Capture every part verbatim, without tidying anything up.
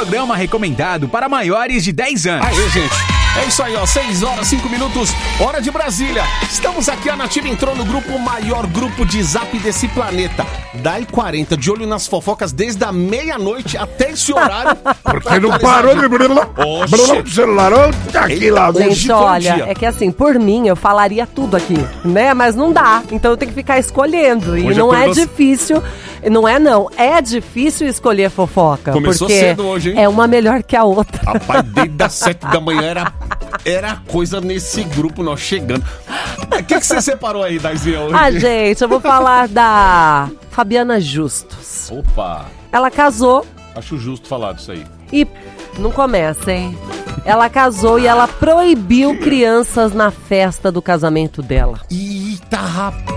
programa recomendado para maiores de dez anos. Aê, gente. É isso aí, ó. seis horas, cinco minutos, hora de Brasília. Estamos aqui, a Nativa entrou no grupo, o maior grupo de zap desse planeta. Dai quarenta, de olho nas fofocas desde a meia-noite até esse horário. Porque não parou de brilhar o celular. Aqui lá, gente, olha, é que assim, por mim, eu falaria tudo aqui, né? Mas não dá. Então eu tenho que ficar escolhendo. E Hoje não é acordou... difícil. Não é, não. É difícil escolher fofoca. Começou porque cedo hoje, hein? É uma melhor que a outra. Rapaz, desde as sete da manhã era, era coisa nesse grupo, nós chegando. O que, que você separou aí, Daizinha? Ah, gente, eu vou falar da Fabiana Justus. Opa! Ela casou. Acho justo falar disso aí. E não começa, hein? Ela casou e ela proibiu crianças na festa do casamento dela. Eita, rapaz!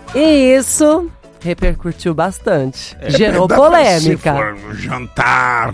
E isso repercutiu bastante. É, Gerou dá polêmica. pra, se for jantar,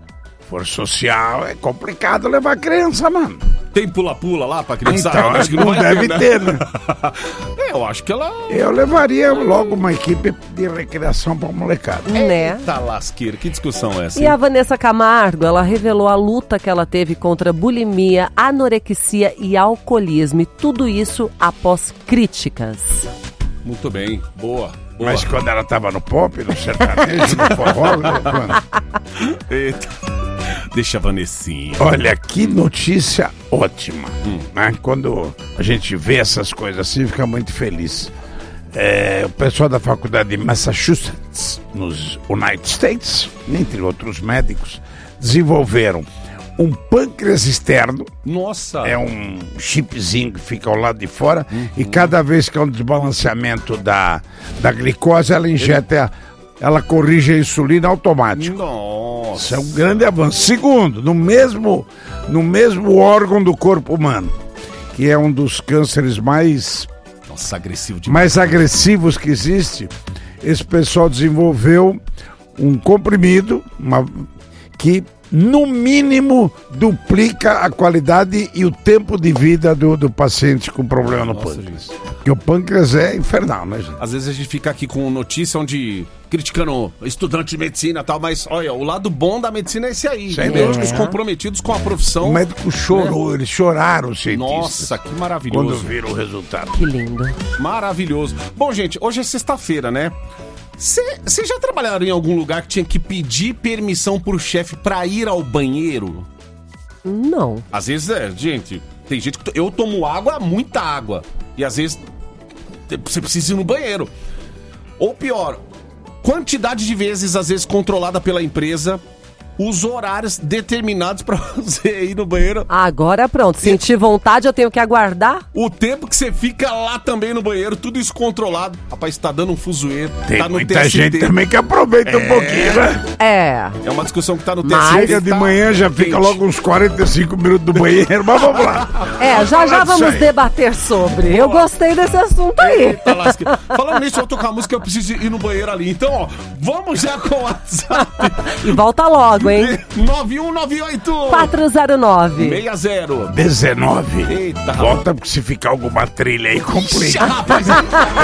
for social, é complicado levar criança, mano. Tem pula-pula lá pra criançada? Então, acho que não, não vai deve ter, né? ter, né? É, eu acho que ela... Eu levaria logo uma equipe de recreação pra molecada. Né? Eita lasqueira, que discussão é essa? E a Vanessa Camargo, ela revelou a luta que ela teve contra bulimia, anorexia e alcoolismo. E tudo isso após críticas. Muito bem, boa. Boa. Mas quando ela tava no pop, no sertanejo, no forró, quando... Eita. Deixa a Vanessinha. Olha, que notícia ótima. Hum. Né? Quando a gente vê essas coisas assim, fica muito feliz. É, o pessoal da faculdade de Massachusetts, nos United States, entre outros médicos, desenvolveram um pâncreas externo. Nossa! É um chipzinho que fica ao lado de fora. Uhum. E cada vez que há um desbalanceamento da, da glicose, ela injeta, ela corrige a insulina automático. Nossa! Isso é um grande avanço. Segundo, no mesmo, no mesmo órgão do corpo humano, que é um dos cânceres mais, Nossa, agressivo demais. mais agressivos que existe, esse pessoal desenvolveu um comprimido uma, que no mínimo duplica a qualidade e o tempo de vida do, do paciente com problema no Nossa, pâncreas. gente. Porque o pâncreas é infernal, né, gente? Às vezes a gente fica aqui com notícia onde criticando estudante de medicina e tal, mas olha, o lado bom da medicina é esse aí. Isso aí Médicos mesmo. comprometidos com a profissão. O médico chorou, eles choraram, os cientistas. Nossa, que maravilhoso. Quando viram o resultado. Que lindo. Maravilhoso. Bom, gente, hoje é sexta-feira, né? Vocês já trabalharam em algum lugar que tinha que pedir permissão pro chefe pra ir ao banheiro? Não. Às vezes, é, gente, tem gente que... Eu tomo água, muita água. E às vezes você precisa ir no banheiro. Ou pior, quantidade de vezes, às vezes, controlada pela empresa... os horários determinados pra você ir no banheiro. Agora pronto, senti vontade, eu tenho que aguardar? O tempo que você fica lá também no banheiro, tudo isso controlado. Rapaz, tá dando um fuzueiro. Tem tá no muita T S T. gente também que aproveita um pouquinho, né? É. É uma discussão que tá no Mas- T S T. Chega de tá manhã, já quente. fica logo uns quarenta e cinco minutos do banheiro, mas vamos lá. É, já já Fala disso vamos aí. debater sobre. Eu gostei desse assunto aí. Eita, lasca. Falando nisso, eu vou tocar a música, eu preciso ir no banheiro ali. Então, ó, vamos já com o WhatsApp. E volta logo, hein? nove um nove oito quatro zero nove. seis zero. dezenove. Eita, Volta, porque se ficar alguma trilha aí, complica. Rapaz,